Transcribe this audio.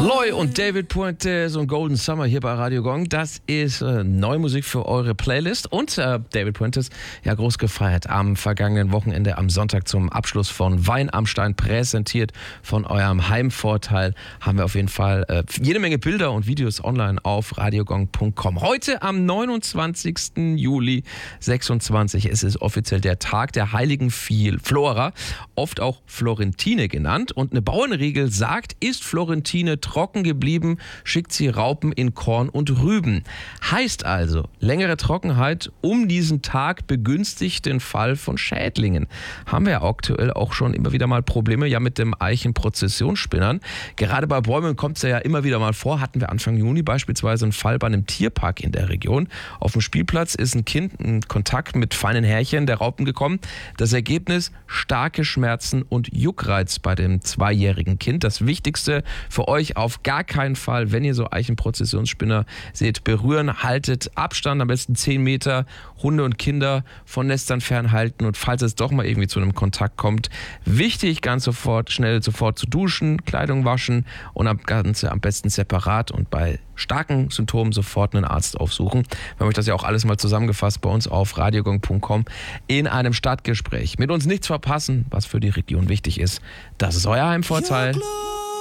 Loy und David Puentes und Golden Summer hier bei Radio Gong. Das ist neue Musik für eure Playlist. Und David Puentes, ja, groß gefeiert am vergangenen Wochenende, am Sonntag zum Abschluss von Wein am Stein, präsentiert von eurem Heimvorteil. Haben wir auf jeden Fall jede Menge Bilder und Videos online auf radiogong.com. Heute am 29. Juli 26 ist es offiziell der Tag der heiligen Flora, oft auch Florentine genannt. Und eine Bauernregel sagt, ist Florentine trocken geblieben, schickt sie Raupen in Korn und Rüben. Heißt also, längere Trockenheit um diesen Tag begünstigt den Fall von Schädlingen. Haben wir ja aktuell auch schon immer wieder mal Probleme ja mit dem Eichenprozessionsspinnern. Gerade bei Bäumen kommt es ja immer wieder mal vor. Hatten wir Anfang Juni beispielsweise einen Fall bei einem Tierpark in der Region. Auf dem Spielplatz ist ein Kind in Kontakt mit feinen Härchen der Raupen gekommen. Das Ergebnis: starke Schmerzen und Juckreiz bei dem 2-jährigen Kind. Das Wichtigste für euch: auf gar keinen Fall, wenn ihr so Eichenprozessionsspinner seht, berühren, haltet Abstand, am besten 10 Meter, Hunde und Kinder von Nestern fernhalten, und falls es doch mal irgendwie zu einem Kontakt kommt, wichtig, ganz schnell sofort zu duschen, Kleidung waschen und am besten separat und bei starken Symptomen sofort einen Arzt aufsuchen. Wir haben euch das ja auch alles mal zusammengefasst bei uns auf radiogong.com in einem Stadtgespräch. Mit uns nichts verpassen, was für die Region wichtig ist. Das ist euer Heimvorteil.